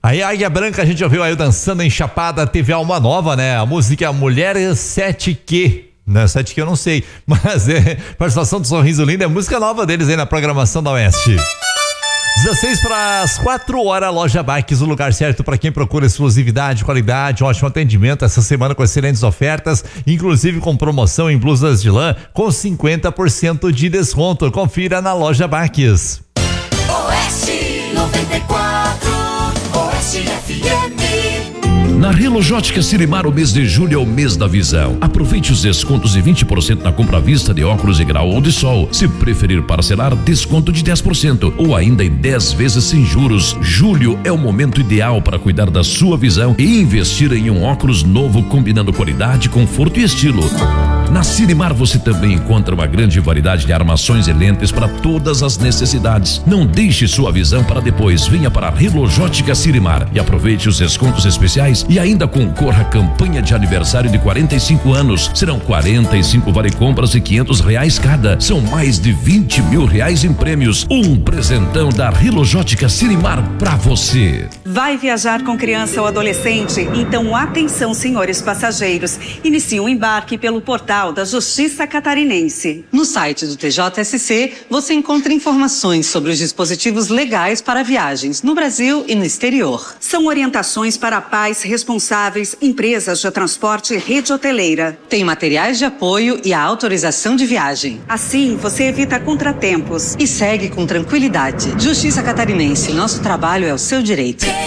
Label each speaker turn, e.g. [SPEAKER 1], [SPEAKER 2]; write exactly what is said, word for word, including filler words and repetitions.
[SPEAKER 1] Aí Águia Branca, a gente ouviu aí o Dançando em Chapada, teve uma nova, né? A música Mulher sete Q. Não, sete Q eu não sei, mas é participação do Sorriso Lindo, é música nova deles aí na programação da Oeste. dezesseis para as quatro horas, Loja Baques, o lugar certo para quem procura exclusividade, qualidade, um ótimo atendimento essa semana com excelentes ofertas, inclusive com promoção em blusas de lã com cinquenta por cento de desconto. Confira na Loja Baques.
[SPEAKER 2] Oeste noventa e quatro, Oeste F M.
[SPEAKER 3] Na Relojótica Sirimar, o mês de julho é o mês da visão. Aproveite os descontos de vinte por cento na compra à vista de óculos de grau ou de sol. Se preferir parcelar, desconto de dez por cento ou ainda em dez vezes sem juros. Julho é o momento ideal para cuidar da sua visão e investir em um óculos novo combinando qualidade, conforto e estilo. Na Sirimar você também encontra uma grande variedade de armações e lentes para todas as necessidades. Não deixe sua visão para depois. Venha para a Relojótica Sirimar e aproveite os descontos especiais e ainda concorra à campanha de aniversário de quarenta e cinco anos. Serão quarenta e cinco vale compras de quinhentos reais cada. São mais de vinte mil reais em prêmios. Um presentão da Relojótica Sirimar para você.
[SPEAKER 4] Vai viajar com criança ou adolescente? Então atenção, senhores passageiros. Inicie o embarque pelo portal da Justiça Catarinense.
[SPEAKER 5] No site do T J S C, você encontra informações sobre os dispositivos legais para viagens no Brasil e no exterior.
[SPEAKER 4] São orientações para pais responsáveis, empresas de transporte e rede hoteleira.
[SPEAKER 5] Tem materiais de apoio e a autorização de viagem.
[SPEAKER 4] Assim, você evita contratempos
[SPEAKER 5] e segue com tranquilidade. Justiça Catarinense, nosso trabalho é o seu direito.